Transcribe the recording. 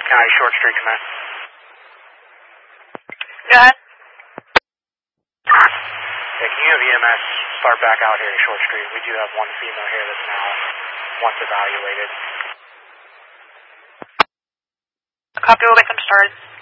County, Short Street, command. Go ahead. Yeah, can you have EMS start back out here to Short Street? We do have one female here that's now once evaluated. Copy, we'll get them started.